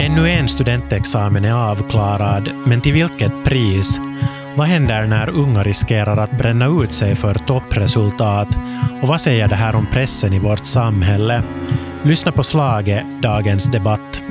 Ännu en studentexamen är avklarad, men till vilket pris? Vad händer när unga riskerar att bränna ut sig för toppresultat? Och vad säger det här om pressen i vårt samhälle? Lyssna på Slaget, dagens debatt.